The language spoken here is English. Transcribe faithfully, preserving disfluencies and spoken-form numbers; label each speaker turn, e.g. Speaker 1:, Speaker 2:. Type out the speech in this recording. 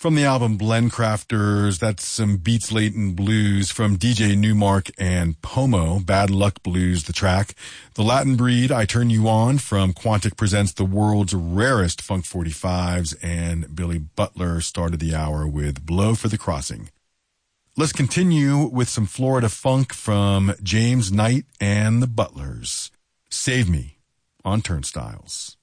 Speaker 1: From the album Blend Crafters, that's some Beats-laden blues from D J Newmark and Pomo, Bad Luck Blues, the track. The Latin Breed, I Turn You On, from Quantic presents the world's rarest Funk forty-fives, and Billy Butler started the hour with Blow for the Crossing. Let's continue with some Florida funk from James Knight and the Butlers. Save Me on Turnstiles.